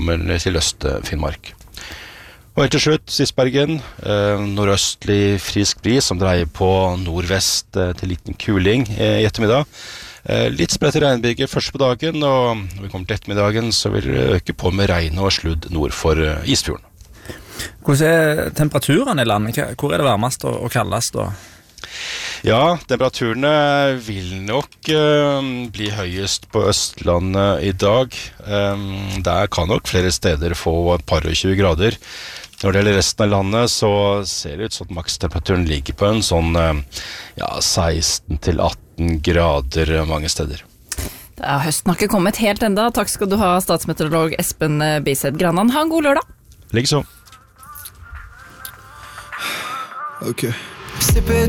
til Øst-Finnmark. Og helt til slutt, Spitsbergen, nordøstlig frisk bris som dreier på nordvest til liten kuling i ettermiddag. Litt spredt regnbyger først på dagen, og når vi kommer til ettermiddagen så vil det øke på med regn og sludd nord for Isfjorden. Hvordan temperaturen i landet? Hvor det varmest og kaldest da? Ja, temperaturene vil nok bli høyest på Østlandet i dag. Der kan nok flere steder få et par og 20 grader. Når det gjelder resten av landet, så ser det ut som at makstemperaturen ligger på en sånn 16 til 18 grader mange steder. Det er høsten har ikke kommet helt enda. Takk skal du ha, statsmeteorolog Espen Biseth Grannan. Ha en god lørdag. Likeså. Okay.